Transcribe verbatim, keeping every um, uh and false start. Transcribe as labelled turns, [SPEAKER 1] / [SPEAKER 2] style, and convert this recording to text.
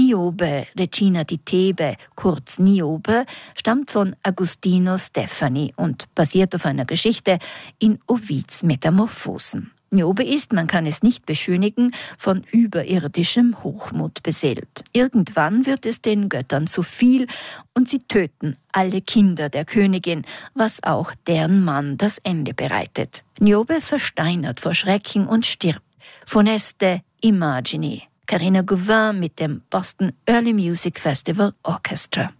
[SPEAKER 1] Niobe, Regina di Thebe, kurz Niobe, stammt von Agostino Stefani und basiert auf einer Geschichte in Ovids Metamorphosen. Niobe ist, man kann es nicht beschönigen, von überirdischem Hochmut beseelt. Irgendwann wird es den Göttern zu viel und sie töten alle Kinder der Königin, was auch deren Mann das Ende bereitet. Niobe versteinert vor Schrecken und stirbt. Funeste Immagini. Carina Gauvin mit dem Boston Early Music Festival Orchestra.